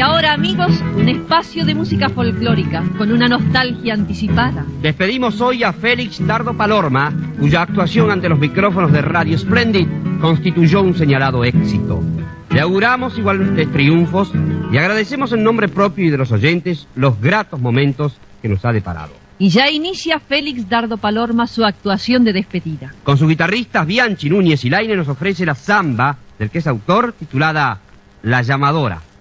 ahora, amigos, un espacio de música folclórica, con una nostalgia anticipada. Despedimos hoy a Félix Dardo Palorma, cuya actuación ante los micrófonos de Radio Splendid constituyó un señalado éxito. Le auguramos iguales triunfos y agradecemos en nombre propio y de los oyentes los gratos momentos que nos ha deparado. Y ya inicia Félix Dardo Palorma su actuación de despedida. Con sus guitarristas Bianchi, Núñez y Laine nos ofrece la samba, del que es autor, titulada La Llamadora.